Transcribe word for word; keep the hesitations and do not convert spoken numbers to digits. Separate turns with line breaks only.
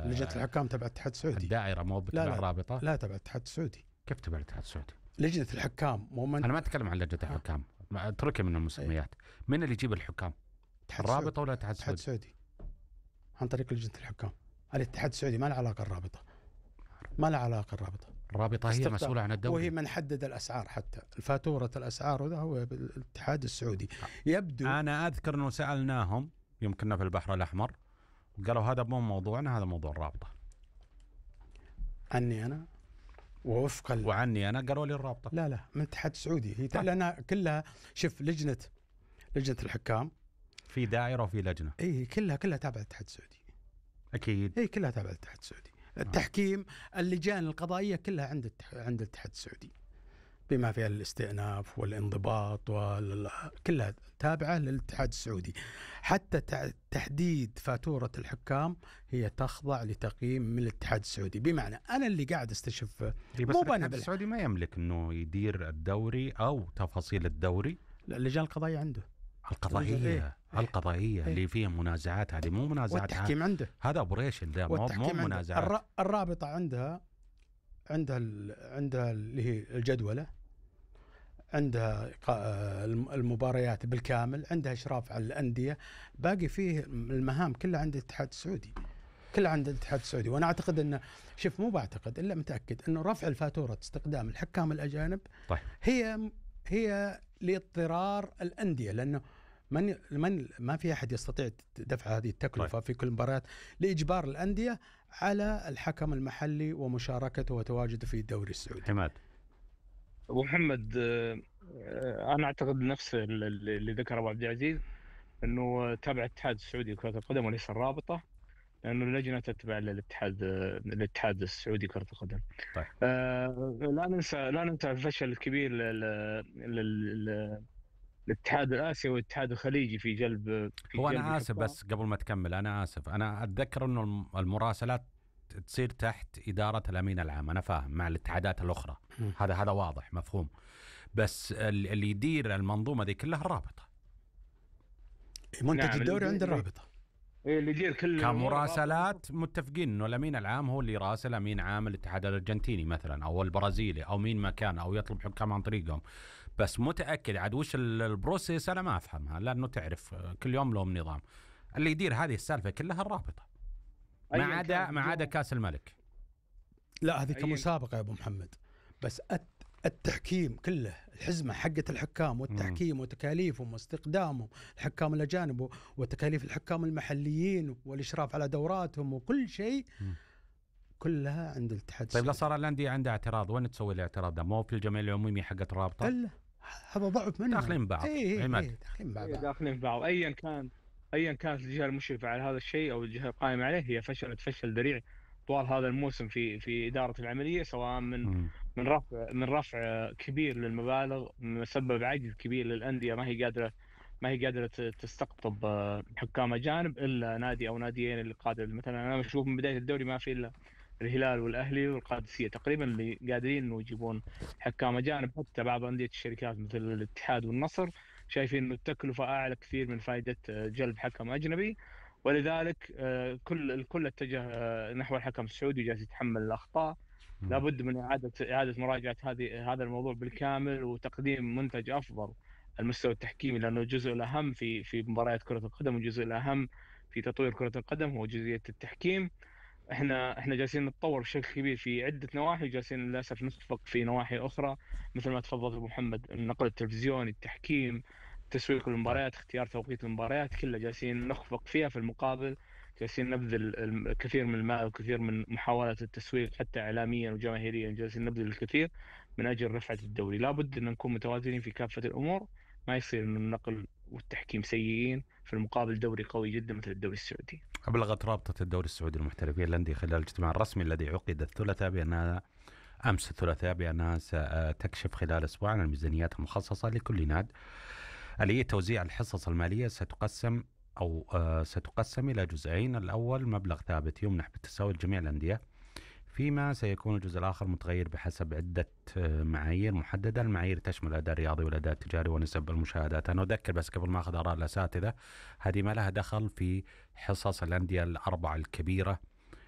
لجنة الحكام تبع الاتحاد السعودي.
الدائرة مو تبع الرابطة؟
لا تبع الاتحاد السعودي.
كيف تبع الاتحاد السعودي؟
لجنة الحكام مو من...
أنا ما أتكلم عن لجنة الحكام، اتركي من المسميات. من اللي يجيب الحكام؟ الرابطة ولا الاتحاد السعودي؟
السعودي عن طريق لجنة الحكام. الاتحاد السعودي ما له علاقة الرابطة، ما له علاقة الرابطة.
الرابطة هي مسؤولة عن الدوري،
وهي من حدد الأسعار، حتى الفاتورة الأسعار وذا هو بالاتحاد السعودي. يبدو
أنا أذكر أنه سألناهم يمكننا في البحر الأحمر، قالوا هذا مو موضوعنا، هذا موضوع الرابطة.
عني أنا ووفق ال...
وعني أنا قالوا لي الرابطة.
لا لا من الاتحاد السعودي هي طيب. لأنها كلها شوف لجنة لجنة الحكام في
دائرة وفي لجنة،
إيه كلها كلها تابعة الاتحاد السعودي
أكيد.
إيه كلها تابعة الاتحاد السعودي. التحكيم اللجان القضائية كلها عند التح... عند الاتحاد السعودي بما فيها الاستئناف والانضباط وال... كلها تابعة للاتحاد السعودي. حتى تحديد فاتورة الحكام هي تخضع لتقييم من الاتحاد السعودي. بمعنى أنا اللي قاعد استشف
بس الاتحاد السعودي ما يملك أنه يدير الدوري أو تفاصيل الدوري.
لا اللجان القضائية عنده.
القضائية إيه؟ القضائية إيه؟ اللي فيها منازعات، هذه مو منازعات،
والتحكيم عنده،
هذا اوبريشن، ده مو مو منازعات.
الر... الرابطة عندها عندها ال... عندها اللي هي الجدولة، عندها المباريات بالكامل، عندها إشراف على الأندية، باقي فيه المهام كلها عند الاتحاد السعودي، كلها عند الاتحاد السعودي. وأنا أعتقد أنه شوف مو بعتقد إلا متأكد أنه رفع الفاتورة استخدام الحكام الأجانب
طيب.
هي هي لاضطرار الأندية، لأنه من من ما في أحد يستطيع دفع هذه التكلفة طيب. في كل مباراة، لإجبار الأندية على الحكم المحلي ومشاركته وتواجده في الدوري السعودي.
حماد
أبو محمد، أنا أعتقد نفس اللي ذكر أبو عبد العزيز، أنه تابع الاتحاد السعودي لكرة القدم وليس الرابطة، لأنه اللجنة تتبع للاتحاد الاتحاد السعودي لكرة القدم.
طيب.
آه لا ننسى لا ننسى الفشل الكبير لل الاتحاد الآسيوي والاتحاد الخليجي في جلب في
هو
جلب
أنا آسف
الحكام.
بس قبل ما تكمل أنا آسف، أنا أتذكر أنه المراسلات تصير تحت إدارة الأمين العام، أنا فاهم، مع الاتحادات الأخرى، هذا هذا واضح مفهوم، بس اللي يدير المنظومة دي كلها الرابطة.
منتج نعم الدوري عند الرابطة،
اللي يدير كل
كمراسلات متفقين انه الامين العام هو اللي يراسل امين عام الاتحاد الارجنتيني مثلا او البرازيلي او مين ما كان، او يطلب حكام عن طريقهم. بس متاكد عاد وش البروسيس انا ما افهمها، لانه تعرف كل يوم لهم نظام. اللي يدير هذه السالفه كلها الرابطه، ما عدا ما عدا كاس الملك.
لا هذه كمسابقه يا ابو محمد، بس التحكيم كله الحزمة حقة الحكام والتحكيم مم. وتكاليفهم واستقدامهم الحكام الأجانب وتكاليف الحكام المحليين والإشراف على دوراتهم وكل شيء مم. كلها عند الاتحاد.
طيب لا صار الأندية عندها اعتراض، وين تسوي الاعتراض ده؟ مو في الجمعية العمومية حقة الرابطة؟
لا هذا ضعف منهم،
داخلين بعض.
ايه ايه داخلين بعض
داخلين بعض أيا كان أيا كانت الجهة المشرفة على هذا الشيء أو الجهة القائمة عليه، هي فشلت فشل ذريع طوال هذا الموسم في في إدارة العملية، سواء من م. من رفع من رفع كبير للمبالغ، مسبب عجز كبير للأندية ما هي قادرة ما هي قادرة تستقطب حكام أجانب إلا نادي أو ناديين اللي قادر. مثلا أنا بشوف من بداية الدوري ما في إلا الهلال والأهلي والقادسية تقريبا اللي قادرين إنه يجيبون حكام أجانب. حتى بعض أندية الشركات مثل الاتحاد والنصر شايفين إنه التكلفة أعلى كثير من فائدة جلب حكم أجنبي، ولذلك كل الكل اتجه نحو الحكم السعودي وجالس يتحمل الأخطاء. لابد من إعادة إعادة مراجعة هذه هذا الموضوع بالكامل وتقديم منتج أفضل المستوى التحكيمي، لأنه الجزء الأهم في في مباريات كرة القدم والجزء الأهم في تطوير كرة القدم هو جزئية التحكيم. احنا احنا جالسين نتطور بشكل كبير في عدة نواحي، جالسين للأسف نخفق في نواحي أخرى مثل ما تفضل أبو محمد، النقل التلفزيوني، التحكيم، تسويق المباريات، اختيار توقيت المباريات، كلها جالسين نخفق فيها. في المقابل جالسين نبذل الكثير من المال وكثير من محاولات التسويق حتى إعلاميا وجماهيريا، جالسين نبذل الكثير من أجل رفعة الدوري. لابد أن نكون متوازنين في كافة الأمور، ما يصير أن النقل والتحكيم سيئين في المقابل دوري قوي جدا مثل الدوري السعودي.
أبلغت رابطة الدوري السعودي المحترفين الأندية خلال الاجتماع الرسمي الذي عقد الثلاثاء بأنها أمس الثلاثاء بأنها ستكشف خلال أسبوع عن الميزانيات المخصصة لكل نادي. آلية توزيع الحصص المالية ستقسم أو ستقسم إلى جزئين، الأول مبلغ ثابت يمنح بالتساوي لجميع الأندية، فيما سيكون الجزء الآخر متغير بحسب عدة معايير محددة. المعايير تشمل الأداء الرياضي والأداء التجاري ونسب المشاهدات. أنا أذكر بس قبل ما أخذ آراء الأساتذة، هذه ما لها دخل في حصص الأندية الأربعة الكبيرة